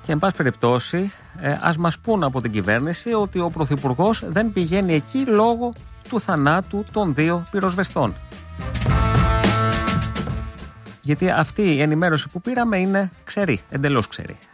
Και εν πάση περιπτώσει, ας μας πούν από την κυβέρνηση ότι ο Πρωθυπουργός δεν πηγαίνει εκεί λόγω του θανάτου των 2 πυροσβεστών. Γιατί αυτή η ενημέρωση που πήραμε είναι ξερή, εντελώς ξερή.